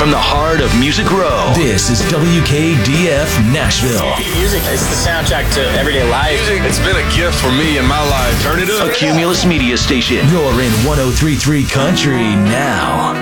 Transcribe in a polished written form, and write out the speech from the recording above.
from the heart of Music Row. This is WKDF Nashville. Music is the soundtrack to everyday life. It's been a gift for me in my life. Turn it up. A Cumulus Media Station. You're in 103.3 Country now.